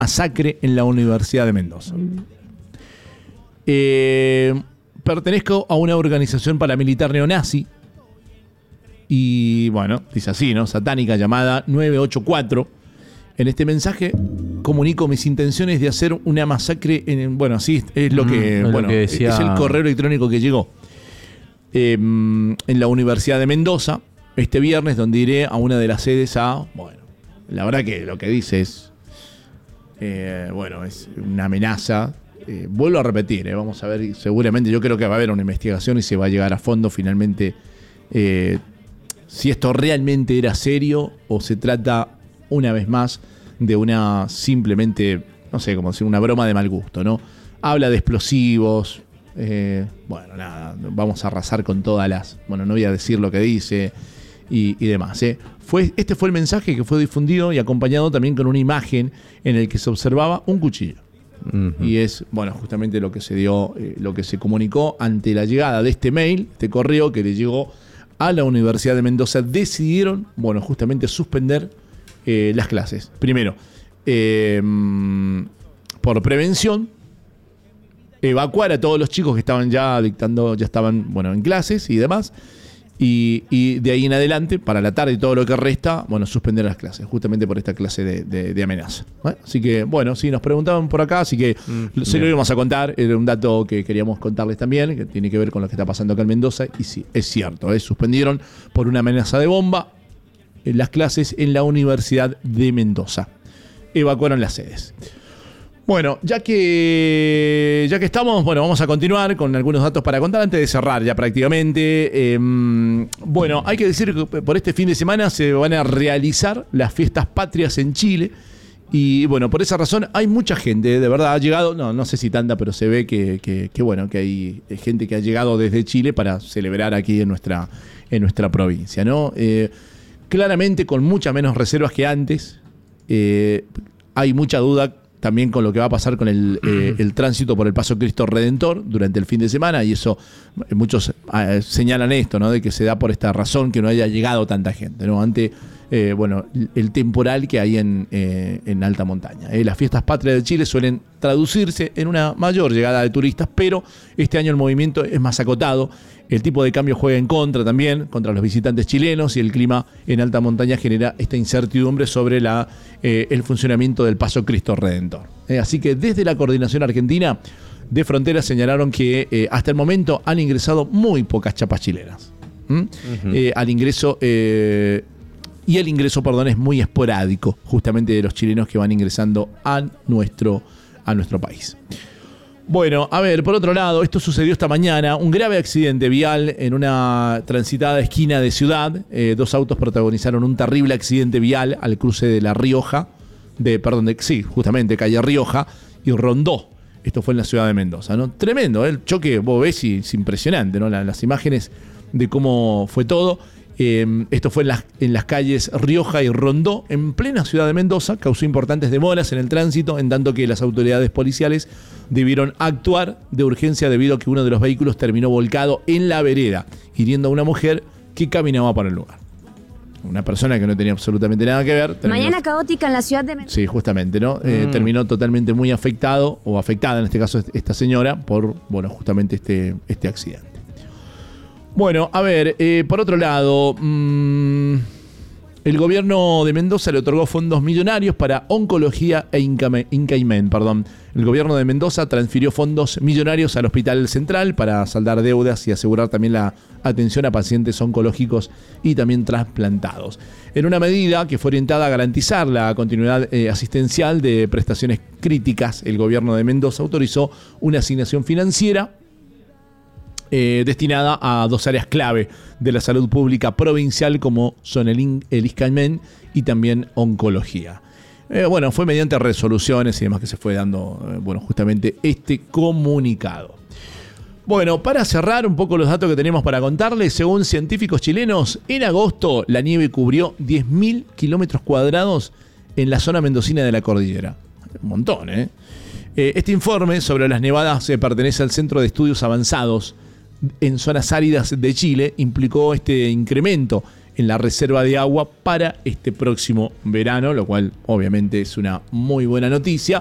masacre en la Universidad de Mendoza. Pertenezco a una organización paramilitar neonazi y, bueno, dice así, ¿no? Satánica, llamada 984. En este mensaje comunico mis intenciones de hacer una masacre bueno, así es lo que, lo que decía... es el correo electrónico que llegó. En la Universidad de Mendoza, este viernes, donde iré a una de las sedes bueno, la verdad que lo que dice es, bueno, es una amenaza. Vuelvo a repetir, vamos a ver, seguramente yo creo que va a haber una investigación y se va a llegar a fondo finalmente si esto realmente era serio o se trata una vez más de una simplemente, no sé, como decir, una broma de mal gusto, ¿no? Habla de explosivos, bueno, nada, vamos a arrasar con todas las, bueno, no voy a decir lo que dice y demás, Este fue el mensaje que fue difundido y acompañado también con una imagen en el que se observaba un cuchillo. Uh-huh. Y es, bueno, justamente lo que se dio, lo que se comunicó ante la llegada de este mail, este correo que le llegó a la Universidad de Mendoza. Decidieron, bueno, justamente suspender las clases. Primero, por prevención, evacuar a todos los chicos que estaban ya dictando, ya estaban, bueno, en clases y demás. Y de ahí en adelante, para la tarde y todo lo que resta, bueno, suspender las clases, justamente por esta clase de amenaza. Así que, bueno, sí, nos preguntaban por acá, así que se lo íbamos a contar. Era un dato que queríamos contarles también, que tiene que ver con lo que está pasando acá en Mendoza. Y sí, es cierto, suspendieron por una amenaza de bomba las clases en la Universidad de Mendoza. Evacuaron las sedes. Bueno, ya que estamos, bueno, vamos a continuar con algunos datos para contar antes de cerrar ya prácticamente. Bueno, hay que decir que por este fin de semana se van a realizar las fiestas patrias en Chile. Y bueno, por esa razón hay mucha gente, de verdad, ha llegado, no sé si tanta, pero se ve que bueno, que hay gente que ha llegado desde Chile para celebrar aquí en nuestra provincia, ¿no? Claramente con muchas menos reservas que antes. Hay mucha duda también con lo que va a pasar con el tránsito por el Paso Cristo Redentor durante el fin de semana, y eso muchos señalan esto, ¿no? De que se da por esta razón que no haya llegado tanta gente, ¿no? Ante bueno, el temporal que hay en alta montaña. Las fiestas patrias de Chile suelen traducirse en una mayor llegada de turistas, pero este año el movimiento es más acotado. El tipo de cambio juega en contra también, contra los visitantes chilenos, y el clima en alta montaña genera esta incertidumbre sobre el funcionamiento del Paso Cristo Redentor. Así que desde la Coordinación Argentina de Fronteras señalaron que hasta el momento han ingresado muy pocas chapas chilenas. Uh-huh. El ingreso, es muy esporádico, justamente de los chilenos que van ingresando a nuestro país. Bueno, a ver, por otro lado, esto sucedió esta mañana, un grave accidente vial en una transitada esquina de Ciudad. 2 autos protagonizaron un terrible accidente vial al cruce de La Rioja, justamente calle Rioja y Rondó. Esto fue en la ciudad de Mendoza, ¿no? Tremendo, el choque, vos ves, y es impresionante, ¿no? Las imágenes de cómo fue todo. Esto fue en las calles Rioja y Rondó, en plena ciudad de Mendoza. Causó importantes demoras en el tránsito, en tanto que las autoridades policiales debieron actuar de urgencia debido a que uno de los vehículos terminó volcado en la vereda, hiriendo a una mujer que caminaba por el lugar. Una persona que no tenía absolutamente nada que ver. Mañana caótica en la ciudad de Mendoza. Sí, justamente, ¿no? Terminó totalmente muy afectado, o afectada en este caso esta señora, por, bueno, justamente este accidente. Bueno, a ver, por otro lado, el gobierno de Mendoza le otorgó fondos millonarios para oncología e Incaimen. El gobierno de Mendoza transfirió fondos millonarios al Hospital Central para saldar deudas y asegurar también la atención a pacientes oncológicos y también trasplantados. En una medida que fue orientada a garantizar la continuidad asistencial de prestaciones críticas, el gobierno de Mendoza autorizó una asignación financiera destinada a 2 áreas clave de la salud pública provincial, como son el Incaimen y también oncología. Bueno, fue mediante resoluciones y demás que se fue dando, bueno, justamente este comunicado. Bueno, para cerrar un poco los datos que tenemos para contarles, según científicos chilenos, en agosto la nieve cubrió 10.000 kilómetros cuadrados en la zona mendocina de la cordillera. Un montón, ¿eh? Este informe sobre las nevadas pertenece al Centro de Estudios Avanzados en Zonas Áridas de Chile. Implicó este incremento en la reserva de agua para este próximo verano, lo cual obviamente es una muy buena noticia.